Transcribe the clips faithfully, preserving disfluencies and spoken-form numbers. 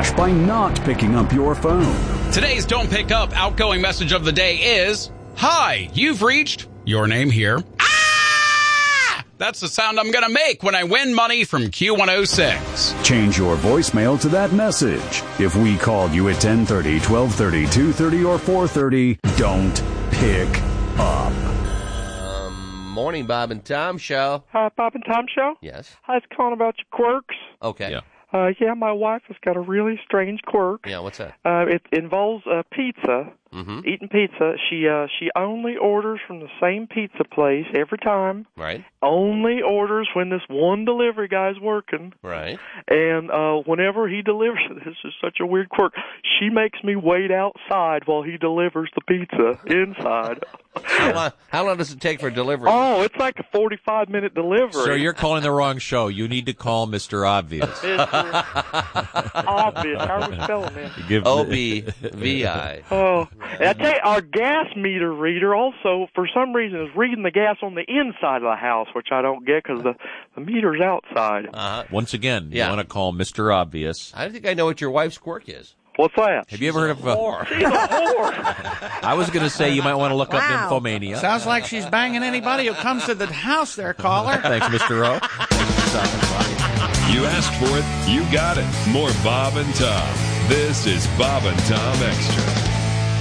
by not picking up your phone. Today's Don't Pick Up outgoing message of the day is, "Hi, you've reached your name here." Ah! That's the sound I'm going to make when I win money from Q one oh six. Change your voicemail to that message. If we called you at ten thirty, twelve thirty, two thirty, or four thirty, don't pick up. Morning, Bob and Tom Show. Hi, Bob and Tom Show? Yes. I was calling about your quirks. Okay. Yeah. Uh, yeah, my wife has got a really strange quirk. Yeah, what's that? Uh, it involves uh, pizza, Mm-hmm. eating pizza. She uh, she only orders from the same pizza place every time. Right. Only orders when this one delivery guy's working. Right. And uh, whenever he delivers, this is such a weird quirk, she makes me wait outside while he delivers the pizza inside. How long, how long does it take for delivery? Oh, it's like a forty-five minute delivery. So you're calling the wrong show. You need to call Mister Obvious. Mister Obvious. How are we spelling that? Give O B V I. Oh, and I tell you, our gas meter reader also, for some reason, is reading the gas on the inside of the house, which I don't get because the, the meter's outside. Uh-huh. Once again, Yeah. you want to call Mister Obvious. I think I know what your wife's quirk is. What's that? Have you ever heard of uh, Whore. She's a whore. I was going to say you might want to look Wow. up Nymphomania. Sounds like she's banging anybody who comes to the house there, caller. Thanks, Mister O. Thanks for stopping by. You asked for it, you got it. More Bob and Tom. This is Bob and Tom Extra.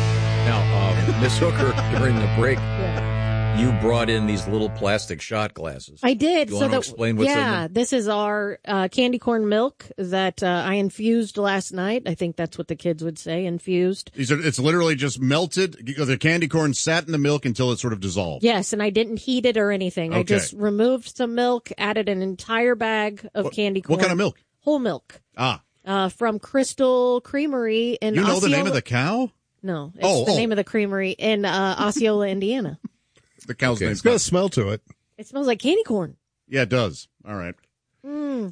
Now, uh, Miss Hooker, during the break, you brought in these little plastic shot glasses. I did. You so want to that, explain what's yeah, in them? this is our uh, candy corn milk that uh, I infused last night. I think that's what the kids would say, infused. These are, it's literally just melted. The candy corn sat in the milk until it sort of dissolved. Yes, and I didn't heat it or anything. I Okay. just removed some milk, added an entire bag of What- candy corn. What kind of milk? Whole milk. Ah. Uh, from Crystal Creamery in You know Osceola. the name of the cow? No, it's Oh, the oh. name of the creamery in uh, Osceola, Indiana. The cow's name. It's got a smell to it. It smells like candy corn. Yeah, it does. All right. Mm,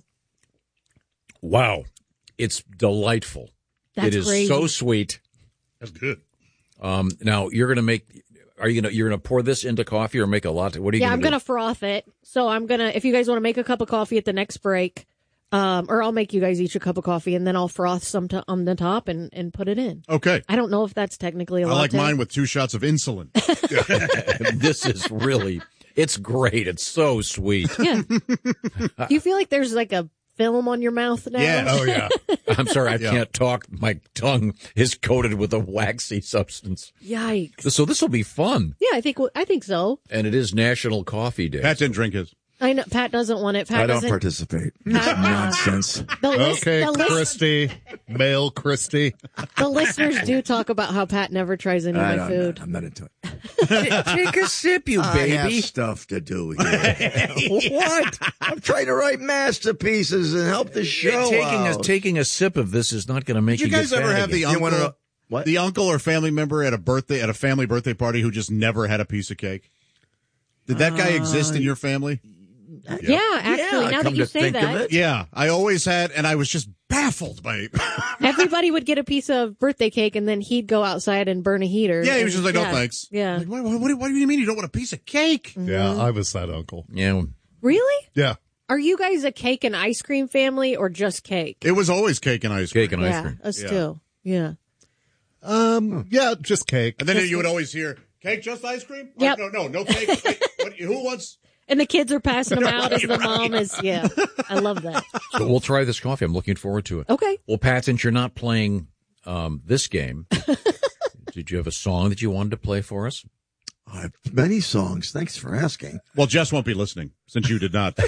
Wow. It's delightful. that's it is crazy. so sweet. That's good. Um, now, you're going to make, are you going to, you're going to pour this into coffee or make a latte? What are you Yeah, going I'm to do? going to froth it. So I'm going to, if you guys want to make a cup of coffee at the next break, um, or I'll make you guys each a cup of coffee and then I'll froth some to, on the top and, and put it in. Okay. I don't know if that's technically a I latte. like mine with two shots of insulin. This is really, it's great. It's so sweet. Yeah. Do you feel like there's like a film on your mouth now? Yes. Oh, yeah. I'm sorry, I Yeah. can't talk. My tongue is coated with a waxy substance. Yikes. So this will be fun. Yeah, I think I think so. And it is National Coffee Day. Pat didn't drink his. I know Pat doesn't want it. Pat I don't doesn't. participate. Pat, Nonsense. The, list, Okay, the, list, Christy. Male Christy. the listeners do talk about how Pat never tries any of I my don't food. know. I'm not into it. Take a sip, you I have baby. stuff to do here. What? I'm trying to write masterpieces and help the show taking out. a taking a sip of this is not going to make Did you you guys get ever fat have the again. You uncle, wanna know- what? the uncle or family member at a birthday at a family birthday party who just never had a piece of cake? Did that guy exist in your family? Yeah, actually, Yeah, now that come you to say think of that, it. Yeah, I always had, and I was just baffled by it. everybody would get a piece of birthday cake, and then he'd go outside and burn a heater. Yeah, he was and- just like, no yeah, thanks. Yeah. Like, what, what, what, what do you mean you don't want a piece of cake? Yeah, I was that uncle. Yeah. Really? Yeah. Are you guys a cake and ice cream family or just cake? It was always cake and ice cream. Cake and ice yeah, cream. us Yeah. too. Yeah. Um, yeah, just cake. And then you would always hear, cake, just ice cream? Yep. No, no, no cake. Wait, what, who wants? And the kids are passing them out as the mom is. Yeah, I love that. So we'll try this coffee. I'm looking forward to it. Okay. Well, Pat, since you're not playing um, this game, did you have a song that you wanted to play for us? I have many songs. Thanks for asking. Well, Jess won't be listening since you did not.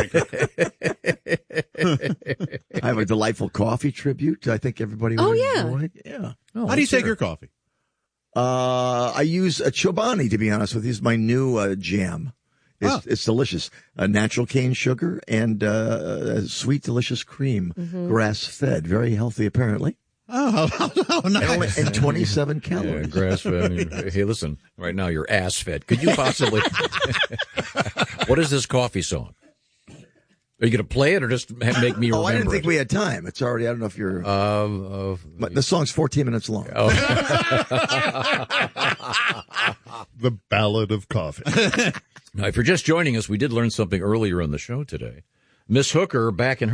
I have a delightful coffee tribute. I think everybody would Oh, yeah. enjoy. Yeah. Oh, How do you let's take hear your it. coffee? Uh, I use a Chobani, to be honest with you. It's my new uh, jam. It's, Ah. it's delicious. Uh, natural cane sugar and uh, sweet, delicious cream. Mm-hmm. Grass-fed. Very healthy, apparently. Oh, how, how And, only, nice. and twenty-seven Yeah, calories. grass fed. I mean, hey, listen, right now you're ass fed. Could you possibly? What is this coffee song? Are you going to play it or just ha- make me remember Oh, I didn't think it? we had time. It's already, I don't know if you're. Uh, uh, but the song's fourteen minutes long. oh. The Ballad of Coffee. Now, if you're just joining us, we did learn something earlier in the show today. Miss Hooker, back in her